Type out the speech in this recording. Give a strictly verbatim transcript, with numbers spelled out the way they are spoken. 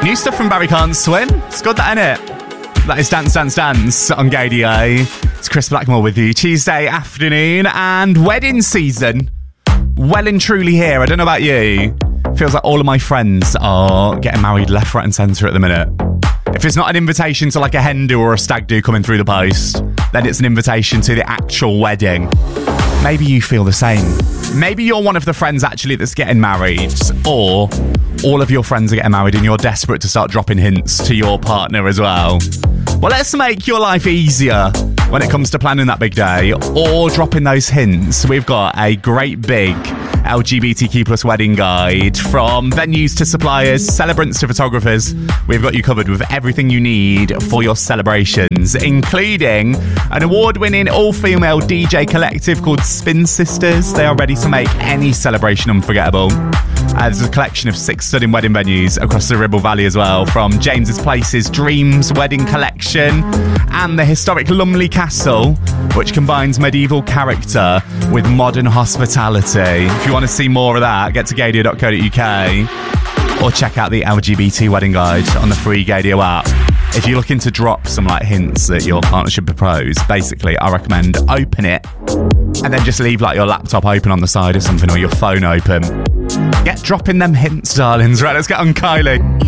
New stuff from Barry Can't Swim. It's good, that, innit? That is Dance, Dance, Dance on Gay D A. It's Chris Blackmore with you. Tuesday afternoon and wedding season. Well and truly here. I don't know about you. Feels like all of my friends are getting married left, right and centre at the minute. If it's not an invitation to like a hen do or a stag do coming through the post, then it's an invitation to the actual wedding. Maybe you feel the same. Maybe you're one of the friends actually that's getting married, or all of your friends are getting married and you're desperate to start dropping hints to your partner as well. Well, let's make your life easier when it comes to planning that big day or dropping those hints. We've got a great big L G B T Q plus wedding guide. From venues to suppliers, celebrants to photographers, we've got you covered with everything you need for your celebrations, including an award-winning all-female D J collective called Spin Sisters. They are ready to make any celebration unforgettable. Uh, there's a collection of six stunning wedding venues across the Ribble Valley as well, from James's Place's Dreams Wedding Collection and the historic Lumley Castle, which combines medieval character with modern hospitality. If you want to see more of that, get to gaydio dot co dot uk or check out the L G B T wedding guide on the free Gaydio app. If you're looking to drop some like hints that your partner should propose, basically I recommend open it and then just leave like your laptop open on the side or something, or your phone open. Get dropping them hints, darlings. Right, let's get on Kylie.